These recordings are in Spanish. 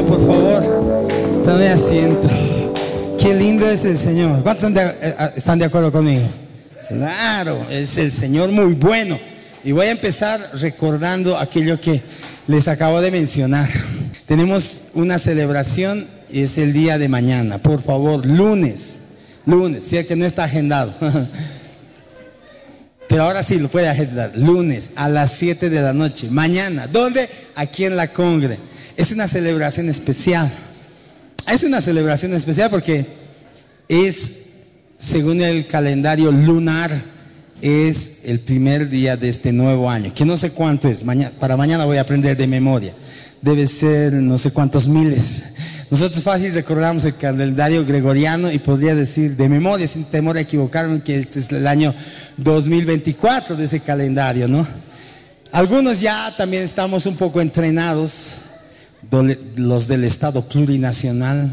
por favor, tome asiento. Qué lindo es el Señor. ¿Cuántos están de acuerdo conmigo? Claro, es el Señor muy bueno. Y voy a empezar recordando aquello que les acabo de mencionar. Tenemos una celebración y es el día de mañana. Por favor, lunes, si es que no está agendado. Pero ahora sí lo puede agendar. Lunes a las 7 de la noche. Mañana. ¿Dónde? Aquí en la Congre. Es una celebración especial. Es una celebración especial porque es, según el calendario lunar, es el primer día de este nuevo año. Que no sé cuánto es. Para mañana voy a aprender de memoria. Debe ser no sé cuántos miles. Nosotros fácil recordamos el calendario gregoriano y podría decir de memoria, sin temor a equivocarme, que este es el año 2024 de ese calendario, ¿no? Algunos ya también estamos un poco entrenados, los del Estado plurinacional.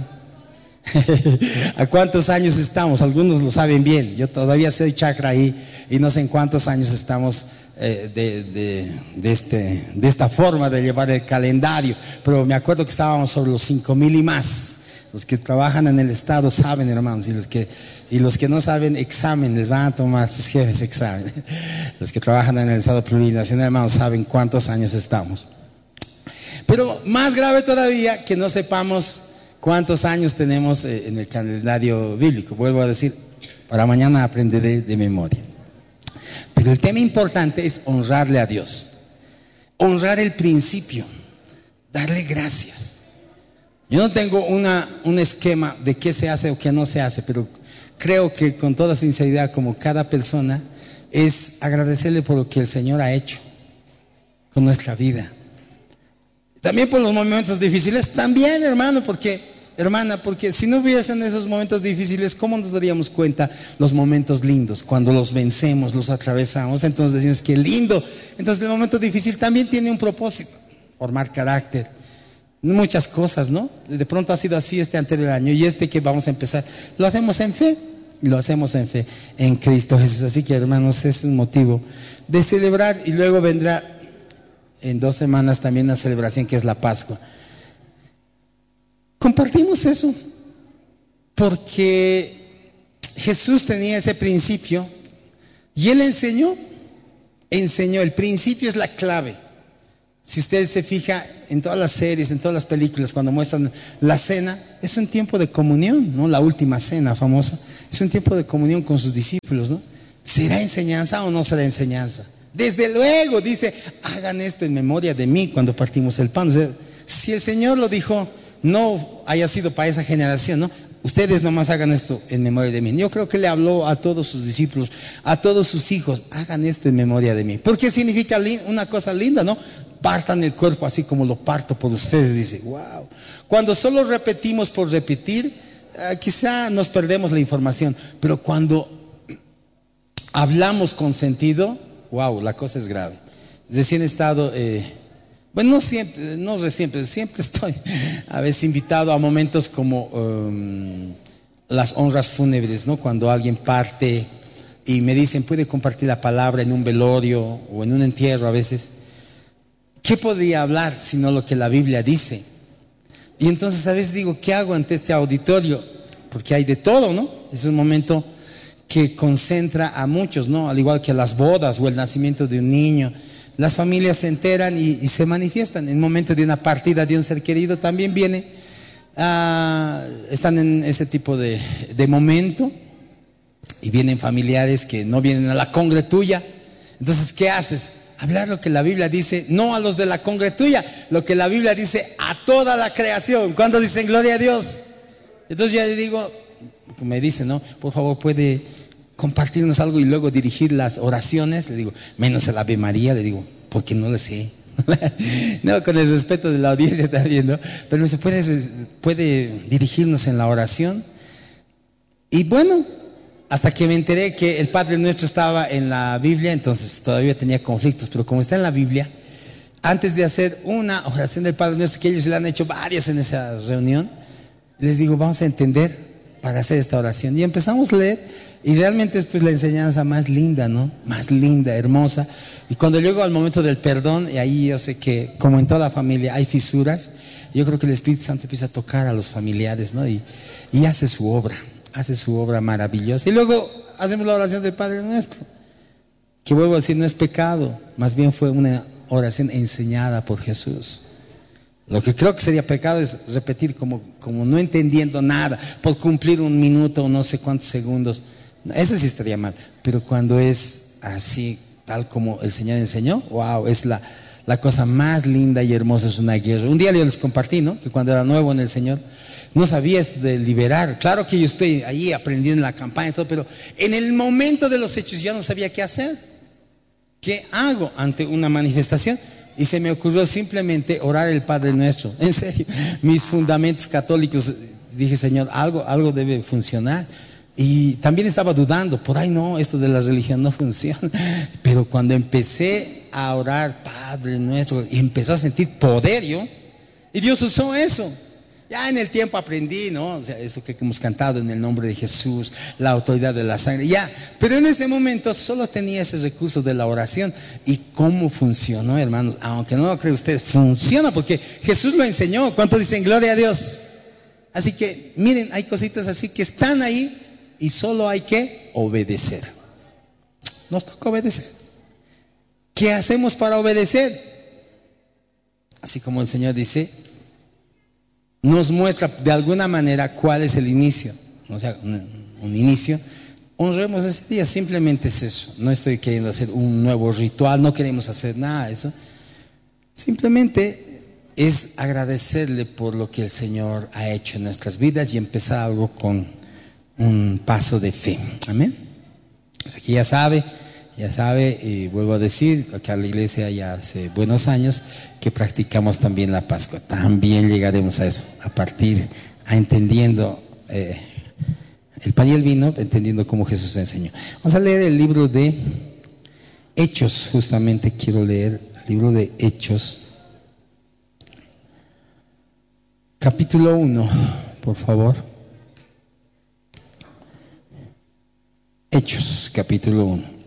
¿A cuántos años estamos? Algunos lo saben bien. Yo todavía soy chakra ahí y no sé en cuántos años estamos de esta forma de llevar el calendario, pero me acuerdo que estábamos sobre los 5,000 y más. Los que trabajan en el Estado saben, hermanos, y los que no saben, examen, les van a tomar sus jefes examen. Los que trabajan en el Estado plurinacional, hermanos, saben cuántos años estamos. Pero más grave todavía que no sepamos cuántos años tenemos en el calendario bíblico. Vuelvo a decir, para mañana aprenderé de memoria. Pero el tema importante es honrarle a Dios, honrar el principio, darle gracias. Yo no tengo un esquema de qué se hace o qué no se hace, pero creo que con toda sinceridad, como cada persona, es agradecerle por lo que el Señor ha hecho con nuestra vida. También por los momentos difíciles, también hermana, porque si no hubiesen esos momentos difíciles, ¿cómo nos daríamos cuenta los momentos lindos? Cuando los vencemos, los atravesamos, entonces decimos que lindo. Entonces el momento difícil también tiene un propósito, formar carácter, muchas cosas, ¿no? De pronto ha sido así este anterior año y este que vamos a empezar, lo hacemos en fe, en Cristo Jesús. Así que hermanos, es un motivo de celebrar y luego vendrá en 2 semanas también una celebración que es la Pascua. Compartimos eso porque Jesús tenía ese principio y Él enseñó, el principio es la clave. Si usted se fija en todas las series, en todas las películas, cuando muestran la cena, es un tiempo de comunión, ¿no? La última cena famosa, es un tiempo de comunión con sus discípulos, ¿no? ¿Será enseñanza o no será enseñanza? Desde luego dice, hagan esto en memoria de mí cuando partimos el pan. O sea, si el Señor lo dijo, no haya sido para esa generación, ¿no? Ustedes nomás hagan esto en memoria de mí. Yo creo que le habló a todos sus discípulos, a todos sus hijos, hagan esto en memoria de mí. Porque significa una cosa linda, ¿no? Partan el cuerpo así como lo parto por ustedes, dice, wow. Cuando solo repetimos por repetir, quizá nos perdemos la información, pero cuando hablamos con sentido, wow, la cosa es grave. Recién he estado... Bueno, siempre estoy a veces invitado a momentos como las honras fúnebres, ¿no? Cuando alguien parte y me dicen, ¿puede compartir la palabra en un velorio o en un entierro a veces? ¿Qué podría hablar sino lo que la Biblia dice? Y entonces a veces digo, ¿qué hago ante este auditorio? Porque hay de todo, ¿no? Es un momento que concentra a muchos, ¿no? Al igual que las bodas o el nacimiento de un niño. Las familias se enteran y se manifiestan. En el momento de una partida de un ser querido también están en ese tipo de momento y vienen familiares que no vienen a la congre tuya. Entonces, ¿qué haces? Hablar lo que la Biblia dice, no a los de la congre tuya, lo que la Biblia dice a toda la creación. ¿Cuándo dicen gloria a Dios? Entonces yo le digo, me dicen, ¿no? Por favor, puede compartirnos algo y luego dirigir las oraciones. Le digo, menos el Ave María, le digo, porque no le sé. No, con el respeto de la audiencia también, ¿no? Pero me dice, ¿puede dirigirnos en la oración? Y bueno, hasta que me enteré que el Padre Nuestro estaba en la Biblia, entonces todavía tenía conflictos, pero como está en la Biblia, antes de hacer una oración del Padre Nuestro, que ellos le han hecho varias en esa reunión, les digo, vamos a entender para hacer esta oración. Y empezamos a leer Y realmente es pues la enseñanza más linda, ¿no? Más linda, hermosa. Y cuando llego al momento del perdón, y ahí yo sé que como en toda familia hay fisuras, yo creo que el Espíritu Santo empieza a tocar a los familiares, ¿no? Y hace su obra maravillosa. Y luego hacemos la oración del Padre Nuestro, que vuelvo a decir, no es pecado, más bien fue una oración enseñada por Jesús. Lo que creo que sería pecado es repetir como no entendiendo nada, por cumplir un minuto o no sé cuántos segundos. Eso sí estaría mal. Pero cuando es así, tal como el Señor enseñó, wow, es la cosa más linda y hermosa, es una guerra. Un día yo les compartí, ¿no? Que cuando era nuevo en el Señor, no sabía esto de liberar. Claro que yo estoy ahí aprendiendo en la campaña y todo, pero en el momento de los hechos ya no sabía qué hacer. ¿Qué hago ante una manifestación? Y se me ocurrió simplemente orar el Padre Nuestro. En serio, mis fundamentos católicos, dije, Señor, algo debe funcionar. Y también estaba dudando, por ahí no, esto de la religión no funciona. Pero cuando empecé a orar, Padre Nuestro, y empezó a sentir poder yo, y Dios usó eso. Ya en el tiempo aprendí, ¿no? O sea, eso que hemos cantado en el nombre de Jesús, la autoridad de la sangre, ya. Pero en ese momento solo tenía ese recurso de la oración. ¿Y cómo funcionó, hermanos? Aunque no lo cree usted, funciona porque Jesús lo enseñó. ¿Cuántos dicen gloria a Dios? Así que, miren, hay cositas así que están ahí y solo hay que obedecer. Nos toca obedecer. ¿Qué hacemos para obedecer? Así como el Señor dice, nos muestra de alguna manera cuál es el inicio, o sea, un inicio. Honremos ese día, simplemente es eso. No estoy queriendo hacer un nuevo ritual, no queremos hacer nada de eso. Simplemente es agradecerle por lo que el Señor ha hecho en nuestras vidas y empezar algo con un paso de fe. Amén. Así que ya sabe, y vuelvo a decir, acá en la iglesia ya hace buenos años que practicamos también la Pascua. También llegaremos a eso, a entendiendo el pan y el vino, entendiendo cómo Jesús enseñó. Vamos a leer el libro de Hechos, justamente quiero leer el libro de Hechos, capítulo 1, por favor. Hechos, capítulo 1.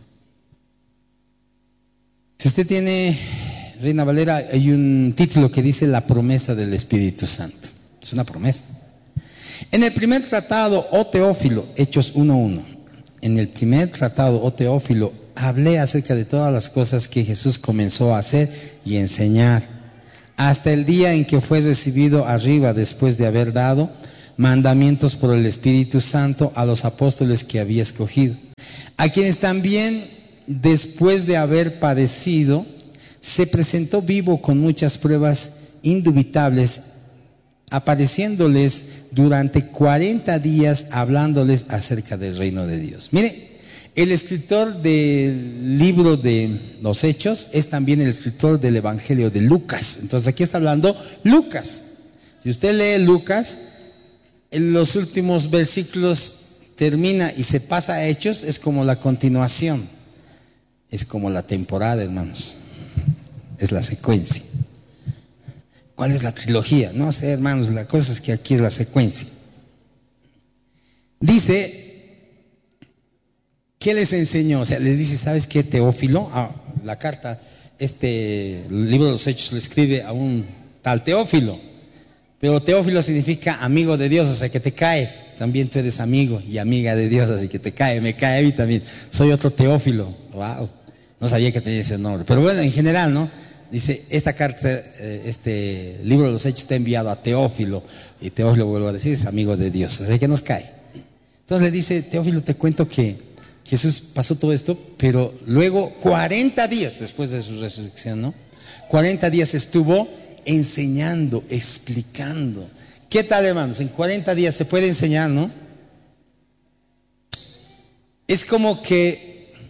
Si usted tiene Reina Valera, hay un título que dice la promesa del Espíritu Santo. Es una promesa. En el primer tratado, oh Teófilo, Hechos 1:1. En el primer tratado, oh Teófilo, hablé acerca de todas las cosas que Jesús comenzó a hacer y enseñar, hasta el día en que fue recibido arriba después de haber dado mandamientos por el Espíritu Santo a los apóstoles que había escogido, a quienes también después de haber padecido, se presentó vivo con muchas pruebas indubitables, apareciéndoles durante 40 días, hablándoles acerca del reino de Dios. Mire, el escritor del libro de los Hechos es también el escritor del Evangelio de Lucas. Entonces aquí está hablando Lucas. Si usted lee Lucas, en los últimos versículos termina y se pasa a Hechos, es como la continuación. Es como la temporada, hermanos. Es la secuencia. ¿Cuál es la trilogía? No sé, hermanos, la cosa es que aquí es la secuencia. Dice, ¿qué les enseñó? O sea, les dice, ¿sabes qué, Teófilo? La carta, el libro de los Hechos lo escribe a un tal Teófilo. Pero Teófilo significa amigo de Dios, o sea, que te cae. También tú eres amigo y amiga de Dios, así que me cae a mí también. Soy otro Teófilo. Wow. No sabía que tenía ese nombre. Pero bueno, en general, ¿no? Dice, esta carta, este libro de los Hechos está enviado a Teófilo. Y Teófilo, vuelvo a decir, es amigo de Dios. Así que nos cae. Entonces le dice, Teófilo, te cuento que Jesús pasó todo esto, pero luego 40 días después de su resurrección, ¿no? 40 días estuvo enseñando, explicando. ¿Qué tal, hermanos? En 40 días se puede enseñar, ¿no? Es como que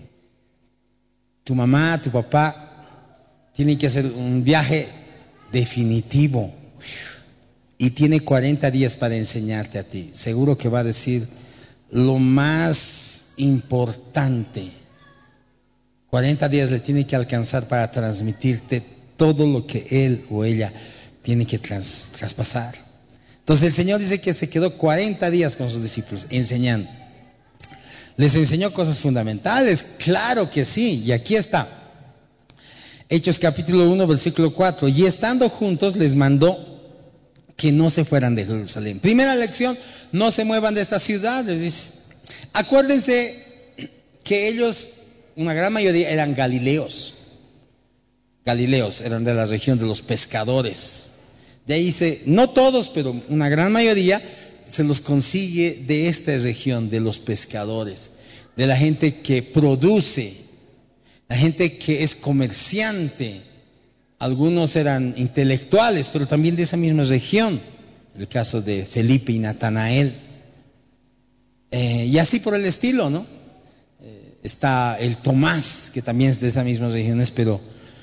tu mamá, tu papá tienen que hacer un viaje definitivo y tiene 40 días para enseñarte a ti. Seguro que va a decir lo más importante. 40 días le tiene que alcanzar para transmitirte todo lo que él o ella tiene que traspasar. Entonces el Señor dice que se quedó 40 días con sus discípulos enseñando. Les enseñó cosas fundamentales, claro que sí, y aquí está. Hechos capítulo 1, versículo 4. Y estando juntos les mandó que no se fueran de Jerusalén. Primera lección, no se muevan de esta ciudad, les dice. Acuérdense que ellos, una gran mayoría, eran galileos. Galileos, eran de la región de los pescadores. De ahí no todos, pero una gran mayoría se los consigue de esta región, de los pescadores, de la gente que produce, la gente que es comerciante. Algunos eran intelectuales, pero también de esa misma región. El caso de Felipe y Natanael. Y así por el estilo, ¿no? Está el Tomás, que también es de esas mismas regiones, pero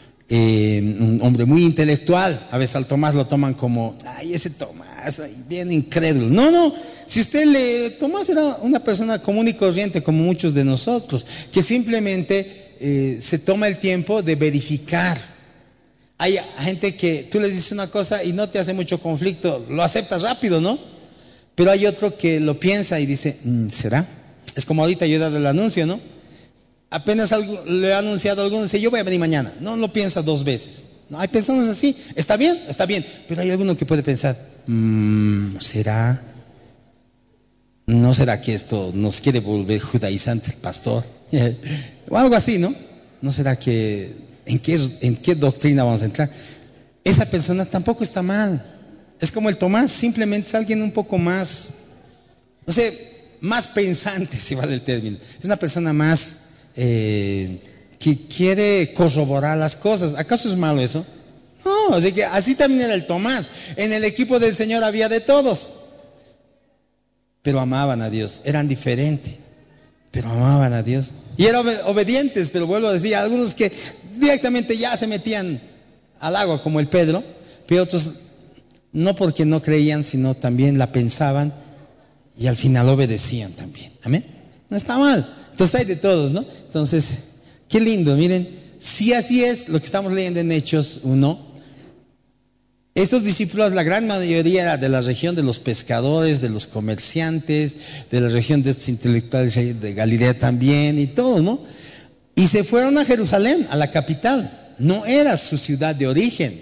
un hombre muy intelectual. A veces al Tomás lo toman como, ay, ese Tomás, ay, bien incrédulo. No, si Tomás era una persona común y corriente como muchos de nosotros, que simplemente se toma el tiempo de verificar. Hay gente que tú les dices una cosa y no te hace mucho conflicto, lo aceptas rápido, ¿no? Pero hay otro que lo piensa y dice, ¿será? Es como ahorita yo he dado el anuncio, ¿no? Apenas le he anunciado a alguno, dice, yo voy a venir mañana. No lo piensa dos veces. No, hay personas así, está bien, pero hay alguno que puede pensar, ¿será? ¿No será que esto nos quiere volver judaizante el pastor? O algo así, ¿no? ¿No será que en qué doctrina vamos a entrar? Esa persona tampoco está mal. Es como el Tomás, simplemente es alguien un poco más, no sé, más pensante, si vale el término. Es una persona más que quiere corroborar las cosas. ¿Acaso es malo eso? No, así que así también era el Tomás. En el equipo del Señor había de todos, pero amaban a Dios. Eran diferentes, pero amaban a Dios. Y eran obedientes, pero vuelvo a decir, algunos que directamente ya se metían al agua, como el Pedro, pero otros no porque no creían, sino también la pensaban y al final obedecían también. Amén. No está mal. Entonces hay de todos, ¿no? Entonces, qué lindo, miren, si así es lo que estamos leyendo en Hechos 1. Estos discípulos, la gran mayoría era de la región de los pescadores, de los comerciantes, de la región de estos intelectuales de Galilea también y todo, ¿no? Y se fueron a Jerusalén, a la capital. No era su ciudad de origen.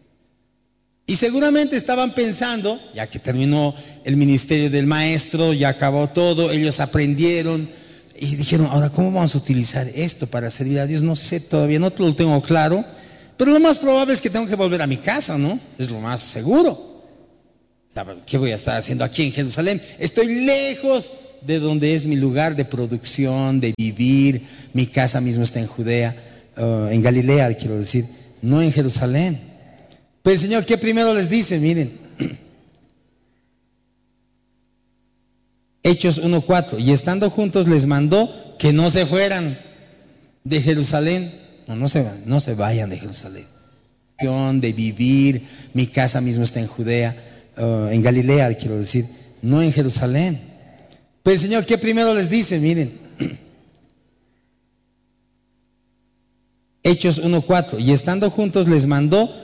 Y seguramente estaban pensando, ya que terminó el ministerio del maestro, ya acabó todo, ellos aprendieron y dijeron, ahora, ¿cómo vamos a utilizar esto para servir a Dios? No sé, todavía no lo tengo claro, pero lo más probable es que tengo que volver a mi casa, ¿no? Es lo más seguro. ¿Qué voy a estar haciendo aquí en Jerusalén? Estoy lejos de donde es mi lugar de producción, de vivir. Mi casa mismo está en Judea, en Galilea, quiero decir, no en Jerusalén. Pero el Señor, ¿qué primero les dice? Miren, Hechos 1:4, y estando juntos les mandó que no se fueran de Jerusalén. No se vayan de Jerusalén. De vivir, mi casa mismo está en Judea, en Galilea, quiero decir, no en Jerusalén. Pero el Señor, ¿qué primero les dice? Miren, Hechos 1:4, y estando juntos les mandó